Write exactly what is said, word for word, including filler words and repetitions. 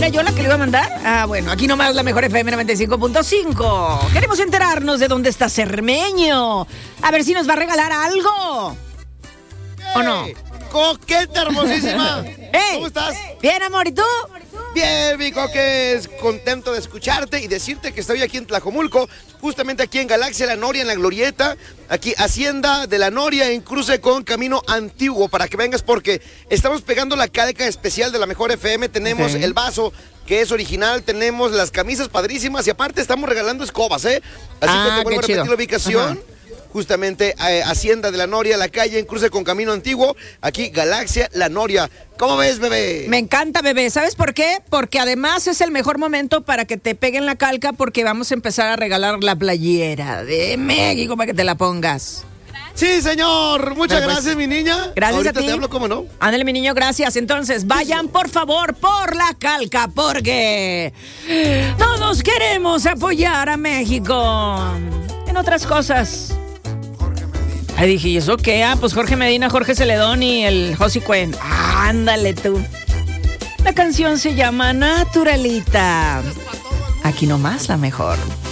¿era yo la que le iba a mandar? Ah, bueno, aquí nomás la mejor F M noventa y cinco punto cinco. Queremos enterarnos de dónde está Cermeño. A ver si nos va a regalar algo. ¿O no? Coqueta hermosísima. Hey, ¿Cómo estás? Bien, amor, ¿y tú? Bien, mi Coques, contento de escucharte y decirte que estoy aquí en Tlajomulco, justamente aquí en Galaxia La Noria, en la Glorieta, aquí Hacienda de La Noria, en cruce con Camino Antiguo, para que vengas porque estamos pegando la calca especial de la mejor F M, tenemos okay. el vaso que es original, tenemos las camisas padrísimas y aparte estamos regalando escobas, ¿eh? Así ah, que te vuelvo a repetir la ubicación. Ajá. Justamente eh, Hacienda de La Noria, la calle en cruce con Camino Antiguo, aquí Galaxia La Noria. ¿Cómo ves, bebé? Me encanta, bebé. ¿Sabes por qué? Porque además es el mejor momento para que te peguen la calca porque vamos a empezar a regalar la playera de México para que te la pongas. Sí, señor. Muchas Pero gracias, pues, mi niña. Gracias Ahorita a ti. te hablo, ¿cómo no? Ándale, mi niño, gracias. Entonces, vayan, por favor, por la calca porque todos queremos apoyar a México. En otras cosas... Ahí dije, ¿y eso qué? Ah, pues Jorge Medina, Jorge Celedón y el Josi Cuen. Ándale tú. La canción se llama Naturalita. Aquí nomás la mejor.